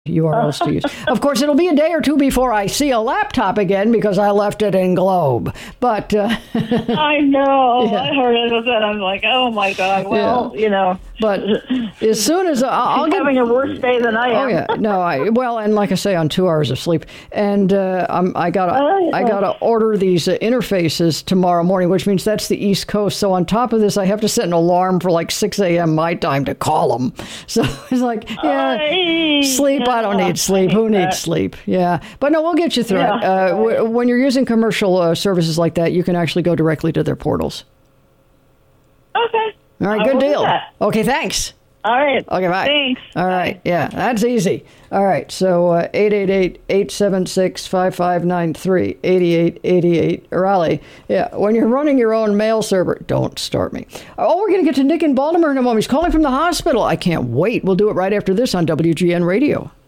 URLs to use. Of course, it'll be a day or two before I see a laptop again because I left it in Globe. But I know. Yeah. I heard it and I'm like, oh my God. Well, But as soon as I'll get having a worse day than I am. Oh yeah, no. And like I say, on 2 hours of sleep, and I gotta order these interfaces tomorrow morning, which means that's the East Coast. So on top of this, I have to set an alarm for like 6 a.m. my time to call them. So it's like, sleep. I don't need sleep. Who needs sleep? Yeah, but no, we'll get you through it. When you're using commercial services like that, you can actually go directly to their portals. Okay. All right, good deal. Okay, thanks. All right. Okay, bye. Thanks. All right, yeah, that's easy. All right, so 888-876-5593, 8888, Raleigh. Yeah, when you're running your own mail server, don't start me. Oh, we're going to get to Nick in Baltimore in a moment. He's calling from the hospital. I can't wait. We'll do it right after this on WGN Radio.